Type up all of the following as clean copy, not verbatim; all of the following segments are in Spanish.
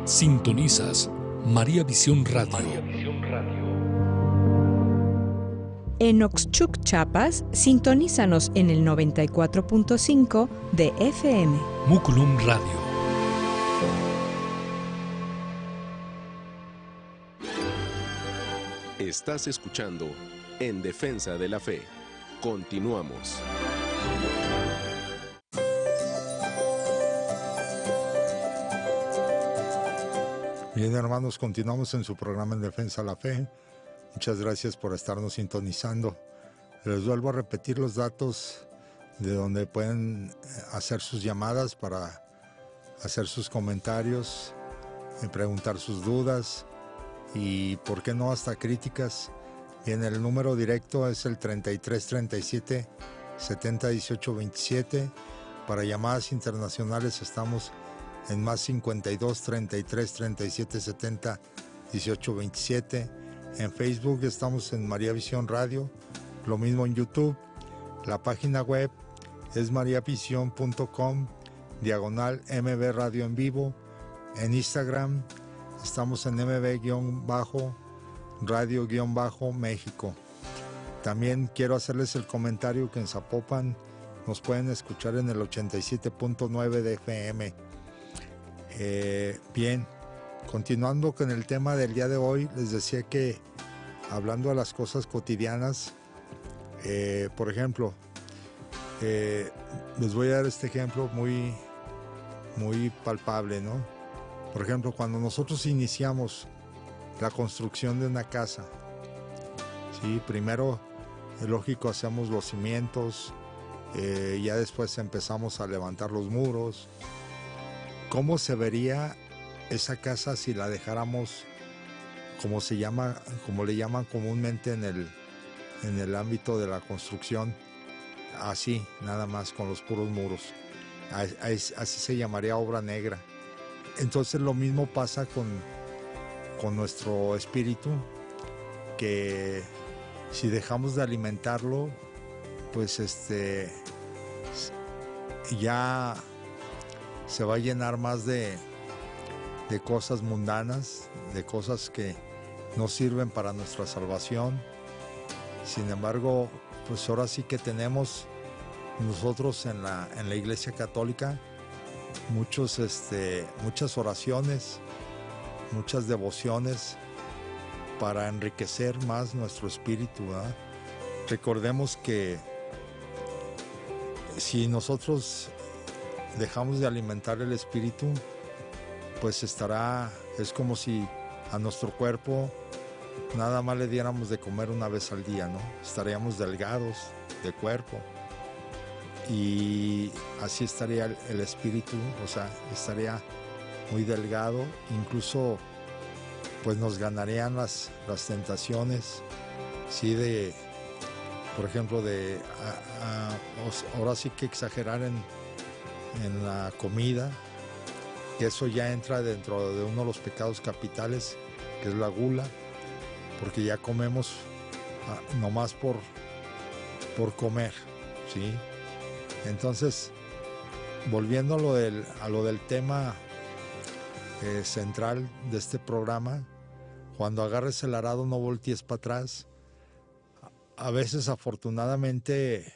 Sintonizas María Visión Radio. En Oxchuc, Chiapas, sintonízanos en el 94.5 de FM. Muculum Radio. Estás escuchando En Defensa de la Fe. Continuamos. Bien, hermanos, continuamos en su programa En Defensa de la Fe. Muchas gracias por estarnos sintonizando. Les vuelvo a repetir los datos de donde pueden hacer sus llamadas para hacer sus comentarios, preguntar sus dudas y, por qué no, hasta críticas. Bien, el número directo es el 33 37 70 18 27. Para llamadas internacionales estamos en más 52 33 37 70 18 27. En Facebook estamos en María Visión Radio, lo mismo en YouTube. La página web es mariavision.com/MB Radio en vivo. En Instagram estamos en MB-Radio-México. También quiero hacerles el comentario que en Zapopan nos pueden escuchar en el 87.9 de FM. Bien, continuando con el tema del día de hoy, les decía que hablando de las cosas cotidianas, por ejemplo, les voy a dar este ejemplo muy palpable, ¿no? Por ejemplo, cuando nosotros iniciamos la construcción de una casa, ¿sí? Primero, es lógico, hacemos los cimientos, ya después empezamos a levantar los muros. ¿Cómo se vería esa casa si la dejáramos, como le llaman comúnmente en el ámbito de la construcción, así, nada más, con los puros muros? Así se llamaría obra negra. Entonces lo mismo pasa con nuestro espíritu, que si dejamos de alimentarlo, pues ya se va a llenar más de cosas mundanas, de cosas que no sirven para nuestra salvación. Sin embargo, pues ahora sí que tenemos nosotros en la Iglesia Católica muchas oraciones, muchas devociones para enriquecer más nuestro espíritu, ¿verdad? Recordemos que si nosotros dejamos de alimentar el espíritu, pues es como si a nuestro cuerpo nada más le diéramos de comer una vez al día, ¿no? Estaríamos delgados de cuerpo y así estaría el espíritu, o sea, estaría muy delgado. Incluso pues nos ganarían las tentaciones, sí, por ejemplo, ahora sí que exagerar en la comida, que eso ya entra dentro de uno de los pecados capitales, que es la gula, porque ya comemos nomás por comer, ¿sí? Entonces, volviendo a lo del tema central de este programa, cuando agarres el arado no voltees para atrás. A veces, afortunadamente,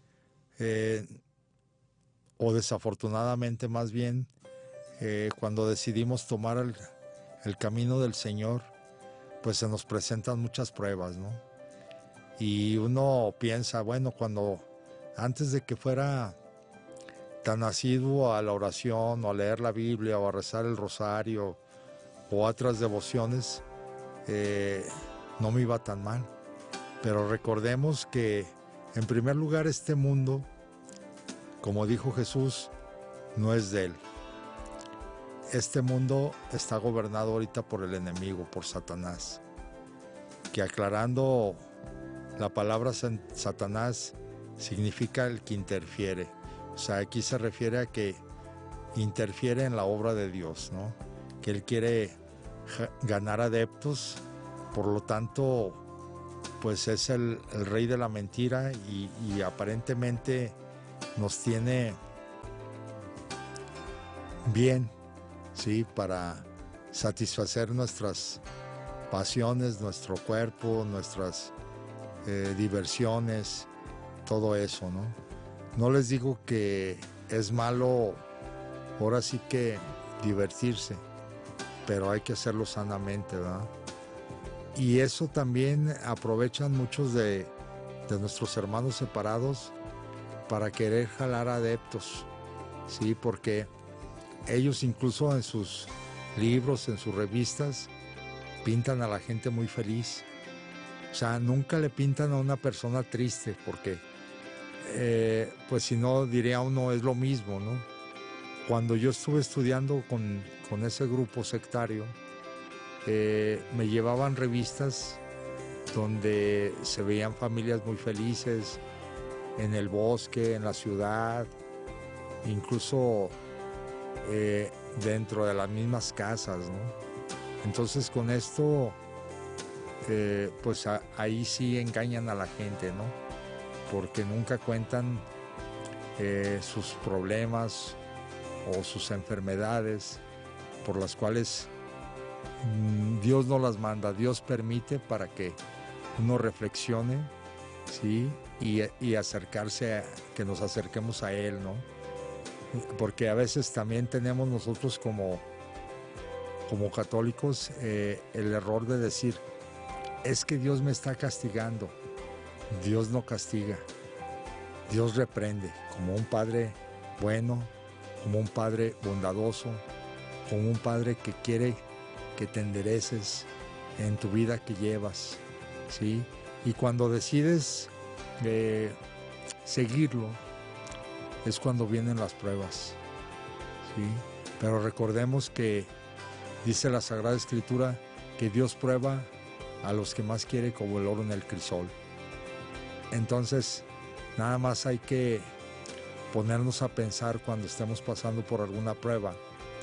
o desafortunadamente más bien, cuando decidimos tomar el camino del Señor, pues se nos presentan muchas pruebas, ¿no? Y uno piensa, bueno, antes de que fuera tan asiduo a la oración o a leer la Biblia o a rezar el rosario o otras devociones, no me iba tan mal. Pero recordemos que, en primer lugar, este mundo, como dijo Jesús, no es de Él. Este mundo está gobernado ahorita por el enemigo, por Satanás. Que, aclarando, la palabra Satanás significa el que interfiere. O sea, aquí se refiere a que interfiere en la obra de Dios, ¿no? Que Él quiere ganar adeptos, por lo tanto, pues es el rey de la mentira y aparentemente nos tiene bien, ¿sí? Para satisfacer nuestras pasiones, nuestro cuerpo, nuestras diversiones, todo eso, ¿no? No les digo que es malo, ahora sí que divertirse, pero hay que hacerlo sanamente, ¿verdad? Y eso también aprovechan muchos de nuestros hermanos separados para querer jalar adeptos, ¿sí? Porque ellos incluso en sus libros, en sus revistas, pintan a la gente muy feliz. O sea, nunca le pintan a una persona triste, porque pues si no, diría uno, es lo mismo, ¿no? Cuando yo estuve estudiando con ese grupo sectario, me llevaban revistas donde se veían familias muy felices, en el bosque, en la ciudad, incluso dentro de las mismas casas, ¿no? Entonces con esto, pues ahí sí engañan a la gente, ¿no? Porque nunca cuentan sus problemas o sus enfermedades por las cuales Dios no las manda, Dios permite para que uno reflexione, ¿sí? Y acercarse, que nos acerquemos a Él, ¿no? Porque a veces también tenemos nosotros como católicos el error de decir, es que Dios me está castigando. Dios no castiga, Dios reprende, como un Padre bueno, como un Padre bondadoso, como un Padre que quiere que te endereces en tu vida que llevas, ¿sí? Y cuando decides seguirlo, es cuando vienen las pruebas, ¿sí? Pero recordemos que dice la Sagrada Escritura que Dios prueba a los que más quiere como el oro en el crisol. Entonces, nada más hay que ponernos a pensar cuando estemos pasando por alguna prueba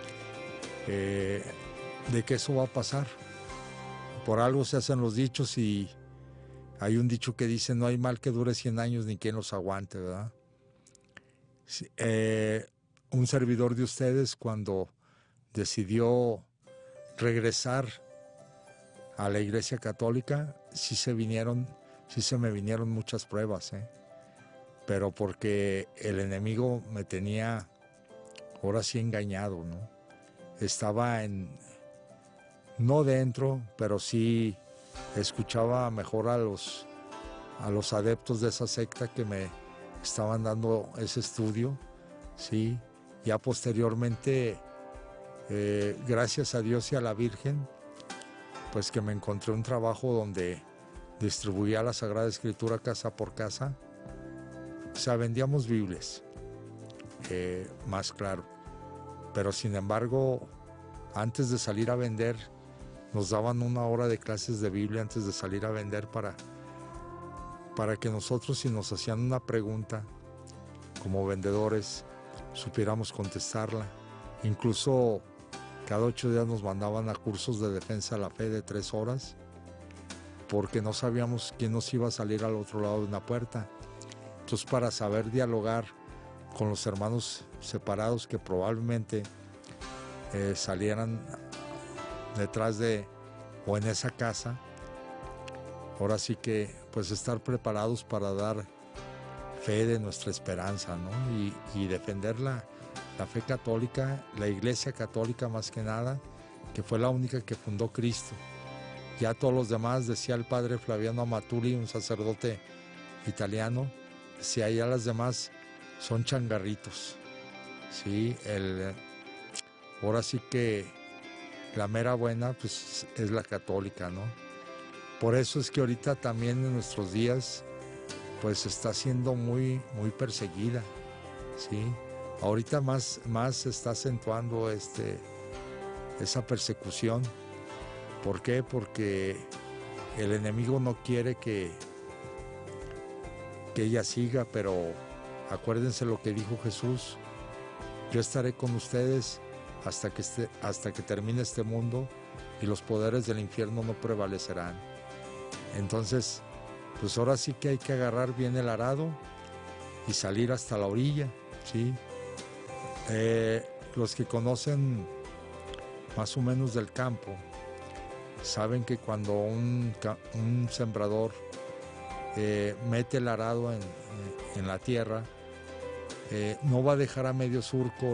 de que eso va a pasar. Por algo se hacen los dichos y hay un dicho que dice, no hay mal que dure 100 años ni quien los aguante, ¿verdad? Un servidor de ustedes, cuando decidió regresar a la Iglesia Católica, sí se me vinieron muchas pruebas, pero porque el enemigo me tenía ahora sí engañado, ¿no? Estaba no dentro, pero sí escuchaba mejor a los adeptos de esa secta que me estaban dando ese estudio, ¿sí? Ya posteriormente, gracias a Dios y a la Virgen, pues que me encontré un trabajo donde distribuía la Sagrada Escritura casa por casa. O sea, vendíamos Biblias, más claro. Pero sin embargo, antes de salir a vender, nos daban 1 hora de clases de Biblia antes de salir a vender para que nosotros, si nos hacían una pregunta como vendedores, supiéramos contestarla. Incluso cada 8 días nos mandaban a cursos de defensa de la fe de 3 horas, porque no sabíamos quién nos iba a salir al otro lado de una puerta. Entonces, para saber dialogar con los hermanos separados que probablemente salieran detrás de o en esa casa, ahora sí que pues estar preparados para dar fe de nuestra esperanza, ¿no? Y defender la fe católica, la Iglesia Católica más que nada, que fue la única que fundó Cristo. Ya todos los demás, decía el padre Flaviano Amatuli, un sacerdote italiano, decía, ya las demás son changarritos, ¿sí? Ahora sí que la mera buena pues es la católica, ¿no? Por eso es que ahorita también en nuestros días pues está siendo muy, muy perseguida, ¿sí? Ahorita más se está acentuando esa persecución. ¿Por qué? Porque el enemigo no quiere que ella siga, pero acuérdense lo que dijo Jesús: yo estaré con ustedes hasta que termine este mundo y los poderes del infierno no prevalecerán. Entonces, pues ahora sí que hay que agarrar bien el arado y salir hasta la orilla, ¿sí? Los que conocen más o menos del campo, saben que cuando un sembrador mete el arado en la tierra, no va a dejar a medio surco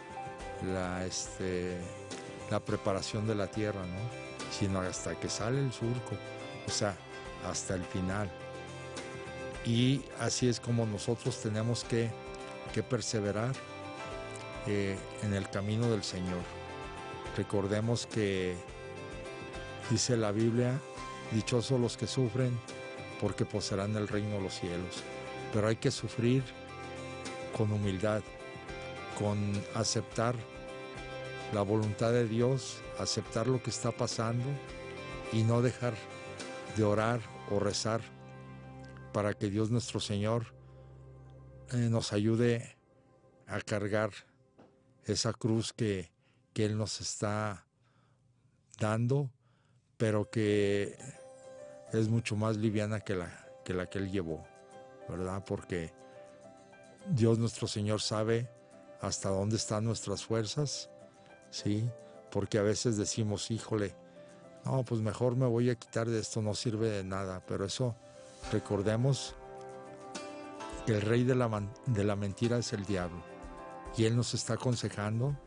la preparación de la tierra, ¿no? Sino hasta que sale el surco, o sea, hasta el final. Y así es como nosotros tenemos que perseverar en el camino del Señor. Recordemos que dice la Biblia, dichosos los que sufren, porque poseerán el reino de los cielos. Pero hay que sufrir con humildad, con aceptar la voluntad de Dios, aceptar lo que está pasando y no dejar de orar o rezar para que Dios nuestro Señor nos ayude a cargar esa cruz que Él nos está dando, pero que es mucho más liviana que la que Él llevó, ¿verdad? Porque Dios nuestro Señor sabe hasta dónde están nuestras fuerzas, ¿sí? Porque a veces decimos, híjole, no, pues mejor me voy a quitar de esto, no sirve de nada. Pero eso, recordemos que el rey de la mentira es el diablo. Y él nos está aconsejando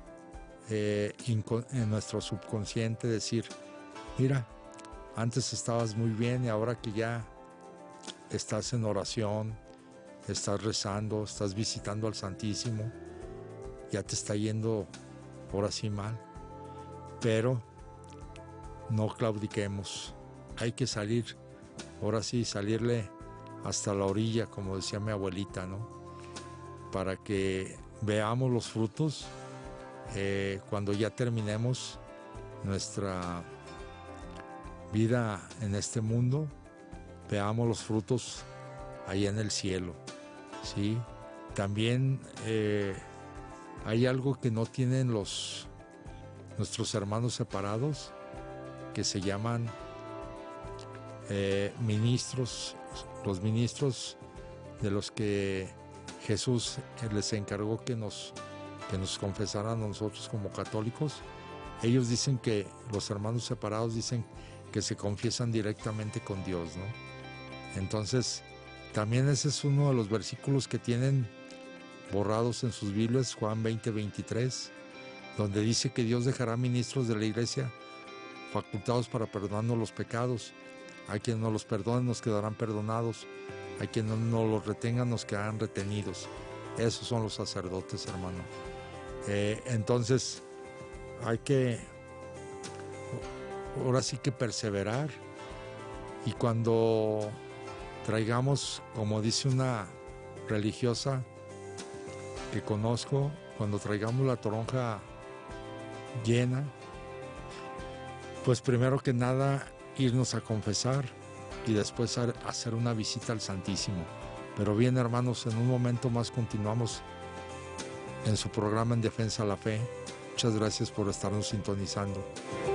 en nuestro subconsciente decir, mira, antes estabas muy bien y ahora que ya estás en oración, estás rezando, estás visitando al Santísimo, ya te está yendo ahora sí mal. Pero no claudiquemos, hay que salir, ahora sí, salirle hasta la orilla, como decía mi abuelita, ¿no? Para que veamos los frutos cuando ya terminemos nuestra vida en este mundo, veamos los frutos allá en el cielo, ¿sí? También hay algo que no tienen nuestros hermanos separados, que se llaman ministros, los ministros de los que Jesús les encargó que nos confesaran a nosotros como católicos. Ellos dicen que los hermanos separados dicen que se confiesan directamente con Dios, ¿no? Entonces, también ese es uno de los versículos que tienen borrados en sus Biblias, Juan 20:23, donde dice que Dios dejará ministros de la iglesia facultados para perdonarnos los pecados. A quienes nos los perdonen nos quedarán perdonados, a quienes nos los retengan nos quedarán retenidos. Esos son los sacerdotes, hermano. Entonces hay que, ahora sí que perseverar, y cuando traigamos, como dice una religiosa que conozco, cuando traigamos la toronja llena, pues primero que nada irnos a confesar y después hacer una visita al Santísimo. Pero bien, hermanos, en un momento más continuamos en su programa En Defensa de la Fe. Muchas gracias por estarnos sintonizando.